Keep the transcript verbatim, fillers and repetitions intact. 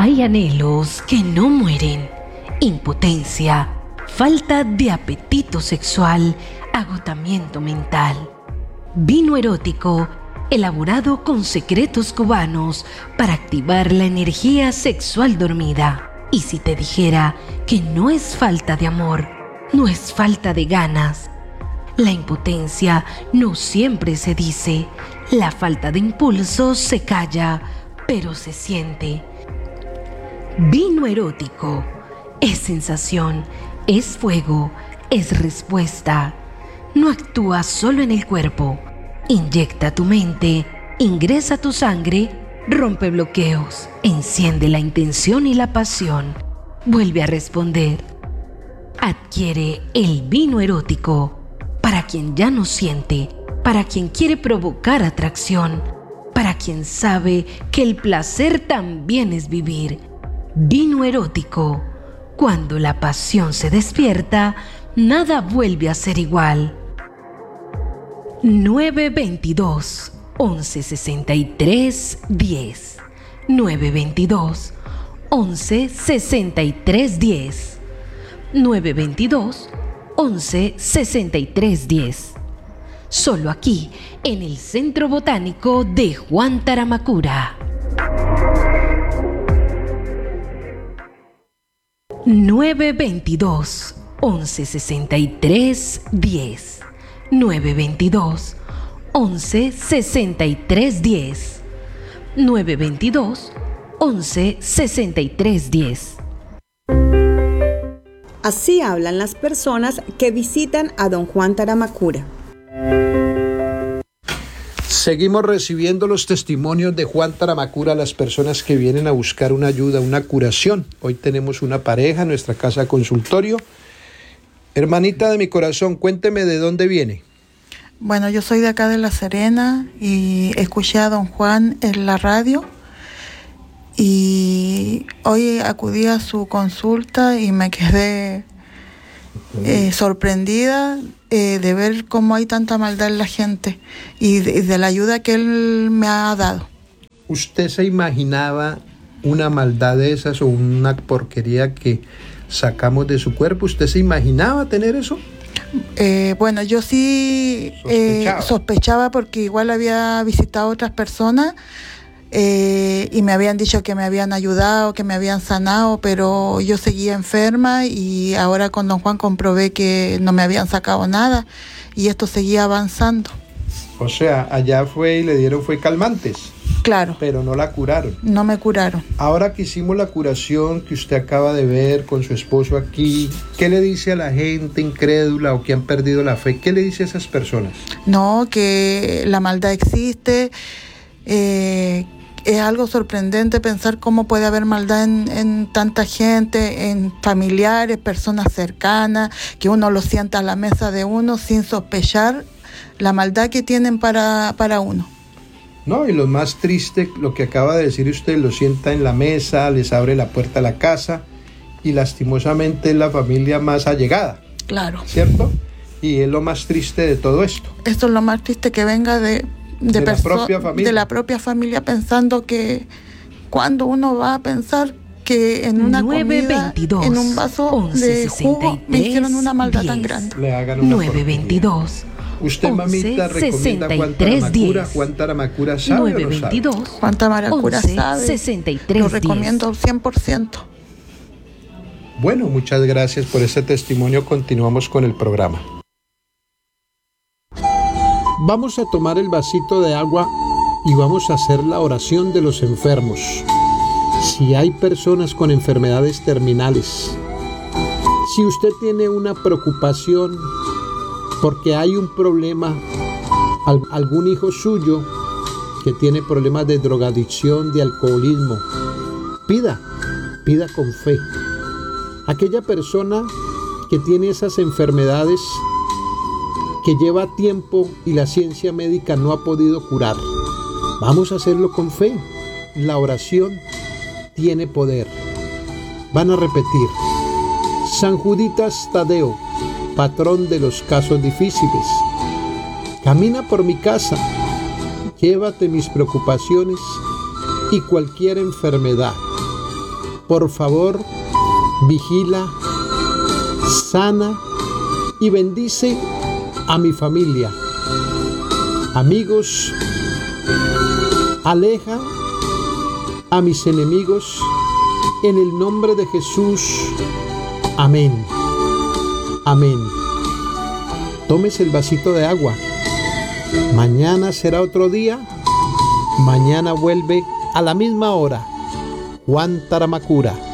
Hay anhelos que no mueren. Impotencia, falta de apetito sexual, agotamiento mental. Vino erótico, elaborado con secretos cubanos para activar la energía sexual dormida. Y si te dijera que no es falta de amor, no es falta de ganas. La impotencia no siempre se dice, la falta de impulso se calla, pero se siente. Vino erótico es sensación, es fuego, es respuesta. No actúa solo en el cuerpo. Inyecta tu mente, ingresa tu sangre, rompe bloqueos, enciende la intención y la pasión. Vuelve a responder. Adquiere el vino erótico para quien ya no siente, para quien quiere provocar atracción, para quien sabe que el placer también es vivir. Vino erótico. Cuando la pasión se despierta, nada vuelve a ser igual. nueve veintidós, once sesenta y tres, diez. nueve veintidós, once sesenta y tres, diez. nueve veintidós, once sesenta y tres, diez. Solo aquí, en el Centro Botánico de Juan Taramacura. nueve veintidós, once sesenta y tres, diez. nueve veintidós, once sesenta y tres, diez. nueve veintidós, once sesenta y tres, diez. Así hablan las personas que visitan a don Juan Taramacura. Seguimos recibiendo los testimonios de Juan Taramacura, las personas que vienen a buscar una ayuda, una curación. Hoy tenemos una pareja en nuestra casa consultorio. Hermanita de mi corazón, cuénteme de dónde viene. Bueno, yo soy de acá de La Serena y escuché a don Juan en la radio y hoy acudí a su consulta y me quedé eh, sorprendida eh, de ver cómo hay tanta maldad en la gente y de, de la ayuda que él me ha dado. ¿Usted se imaginaba una maldad de esas o una porquería que sacamos de su cuerpo? ¿Usted se imaginaba tener eso? Eh, bueno, yo sí sospechaba. Eh, sospechaba porque igual había visitado a otras personas eh, y me habían dicho que me habían ayudado, que me habían sanado, pero yo seguía enferma y ahora con don Juan comprobé que no me habían sacado nada y esto seguía avanzando. O sea, allá fue y le dieron fue calmantes. Claro. Pero no la curaron. No me curaron. Ahora que hicimos la curación que usted acaba de ver con su esposo aquí, ¿qué le dice a la gente incrédula o que han perdido la fe? ¿Qué le dice a esas personas? No, que la maldad existe. Eh, es algo sorprendente pensar cómo puede haber maldad en, en tanta gente, en familiares, personas cercanas, que uno lo sienta a la mesa de uno sin sospechar la maldad que tienen para, para uno. No, y lo más triste, lo que acaba de decir usted, lo sienta en la mesa, les abre la puerta a la casa y lastimosamente es la familia más allegada. Claro. ¿Cierto? Y es lo más triste de todo esto. Esto es lo más triste, que venga de, de, de, perso- la propia familia. de la propia familia, pensando que cuando uno va a pensar que en una nueve veintidós, comida, en un vaso de jugo, me hicieron una maldad diez. Tan grande. Le hagan una nueve veintidós. Usted, mamita, recomienda Juan Taramacura. Juan Taramacura sabe o no sabe. Juan Taramacura sabe. sesenta y tres, lo recomiendo cien por ciento. Bueno, muchas gracias por este testimonio. Continuamos con el programa. Vamos a tomar el vasito de agua y vamos a hacer la oración de los enfermos. Si hay personas con enfermedades terminales, si usted tiene una preocupación porque hay un problema, algún hijo suyo que tiene problemas de drogadicción, de alcoholismo, pida, pida con fe. Aquella persona que tiene esas enfermedades que lleva tiempo y la ciencia médica no ha podido curar, vamos a hacerlo con fe. La oración tiene poder. Van a repetir: San Juditas Tadeo, patrón de los casos difíciles, camina por mi casa, llévate mis preocupaciones y cualquier enfermedad. por favor, vigila, sana y bendice a mi familia. Amigos, aleja a mis enemigos en el nombre de Jesús. Amén. Amén. Tómese el vasito de agua. Mañana será otro día. Mañana vuelve a la misma hora. Juan Taramacura.